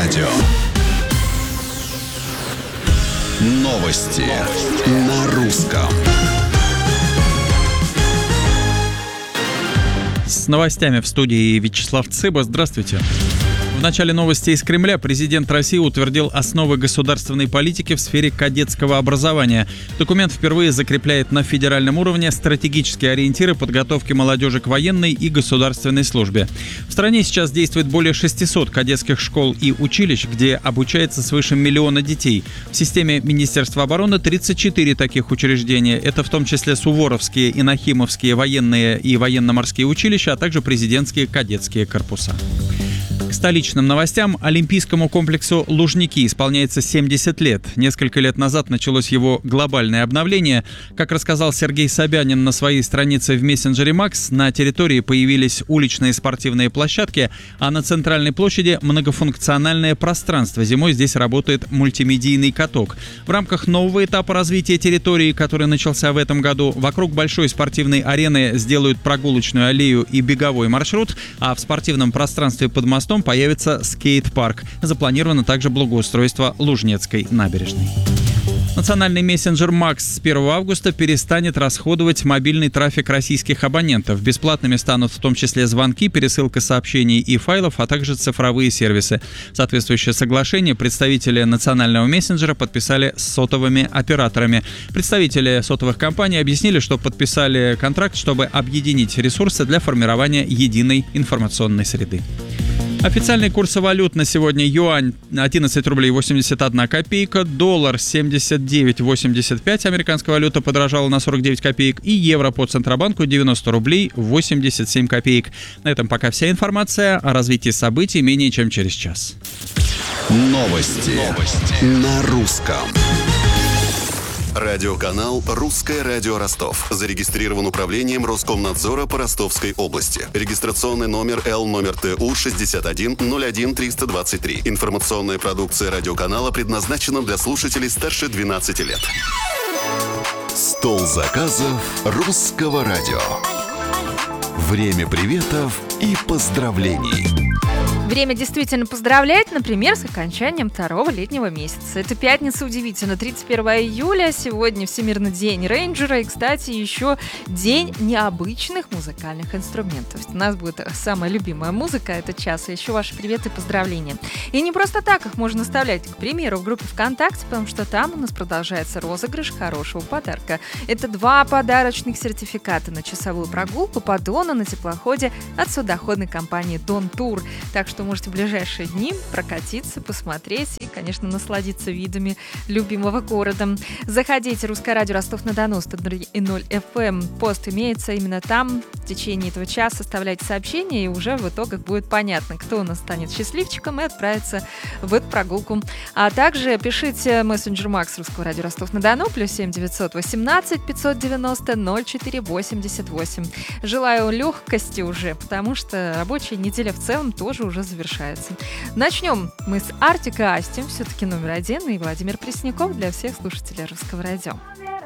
радио. Новости на русском. С новостями в студии Вячеслав Цыба. Здравствуйте. В начале новости из Кремля. Президент России утвердил основы государственной политики в сфере кадетского образования. Документ впервые закрепляет на федеральном уровне стратегические ориентиры подготовки молодежи к военной и государственной службе. В стране сейчас действует более 600 кадетских школ и училищ, где обучается свыше 1 миллиона детей. В системе Министерства обороны 34 таких учреждения. Это в том числе Суворовские и Нахимовские военные и военно-морские училища, а также президентские кадетские корпуса. К столичным новостям. Олимпийскому комплексу «Лужники» исполняется 70 лет. Несколько лет назад началось его глобальное обновление. Как рассказал Сергей Собянин на своей странице в мессенджере Макс, на территории появились уличные спортивные площадки, а на центральной площади многофункциональное пространство. Зимой здесь работает мультимедийный каток. В рамках нового этапа развития территории, который начался в этом году, вокруг большой спортивной арены сделают прогулочную аллею и беговой маршрут, а в спортивном пространстве под мостом появится скейт-парк. Запланировано также благоустройство Лужнецкой набережной. Национальный мессенджер Макс с 1 августа перестанет расходовать мобильный трафик российских абонентов. Бесплатными станут в том числе звонки, пересылка сообщений и файлов, а также цифровые сервисы. Соответствующее соглашение представители национального мессенджера подписали с сотовыми операторами. Представители сотовых компаний объяснили, что подписали контракт, чтобы объединить ресурсы для формирования единой информационной среды. Официальные курсы валют на сегодня: юань 11 рублей 81 копейка, доллар 79,85, американская валюта подорожала на 49 копеек и евро по Центробанку 90 рублей 87 копеек. На этом пока вся информация. О развитии событий менее чем через час. Новости на русском. Радиоканал «Русское радио Ростов». Зарегистрирован управлением Роскомнадзора по Ростовской области. Регистрационный номер ЛТУ 6101323. Информационная продукция радиоканала предназначена для слушателей старше 12 лет. Стол заказов «Русского радио». Время приветов и поздравлений. Время действительно поздравлять, например, с окончанием второго летнего месяца. Это пятница, удивительно, 31 июля. Сегодня Всемирный день рейнджера и, кстати, еще день необычных музыкальных инструментов. У нас будет самая любимая музыка этот час, и еще ваши приветы и поздравления. И не просто так их можно оставлять, к примеру, в группе ВКонтакте, потому что там у нас продолжается розыгрыш хорошего подарка. Это 2 подарочных сертификата на часовую прогулку по Дону на теплоходе от судоходной компании «Дон Тур». Так что можете в ближайшие дни прокатиться, посмотреть и, конечно, насладиться видами любимого города. Заходите, Русское радио Ростов-на-Дону, 103.0 FM. Пост имеется именно там. В течение этого часа оставляйте сообщения, и уже в итогах будет понятно, кто у нас станет счастливчиком и отправится в эту прогулку. А также пишите мессенджер Макс Русского радио Ростов-на-Дону, +7 918 590 04 88. Желаю легкости уже, потому что рабочая неделя в целом тоже уже завершается. Начнем мы с Артик и Асти, все-таки номер 1, и Владимир Пресняков для всех слушателей Русского радио.